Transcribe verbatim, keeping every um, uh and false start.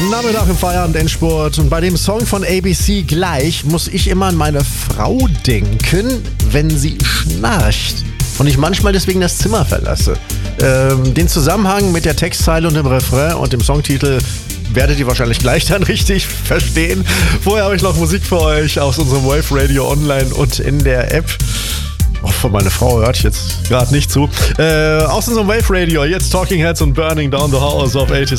Nachmittag im Feierabend-Endspurt und bei dem Song von A B C gleich muss ich immer an meine Frau denken, wenn sie schnarcht und ich manchmal deswegen das Zimmer verlasse. Ähm, den Zusammenhang mit der Textzeile und dem Refrain und dem Songtitel werdet ihr wahrscheinlich gleich dann richtig verstehen. Vorher habe ich noch Musik für euch aus unserem Wave Radio online und in der App. Oh, von meiner Frau hört ich jetzt gerade nicht zu. Äh, aus unserem Wave Radio, jetzt Talking Heads und Burning Down the House auf